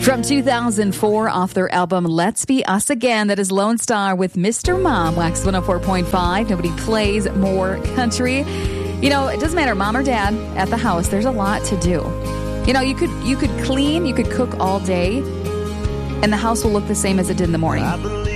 From 2004, off their album Let's Be Us Again, that is Lone Star with Mr. Mom, Wax 104.5. Nobody plays more country. You know, it doesn't matter, mom or dad, at the house, there's a lot to do. You know, you could clean, you could cook all day, and the house will look the same as it did in the morning.